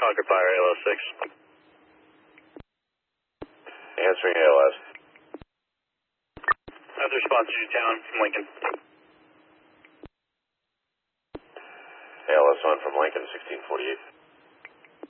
Concord Fire, ALS 6. Answering ALS. I have the response to town from Lincoln. ALS on from Lincoln, 1648.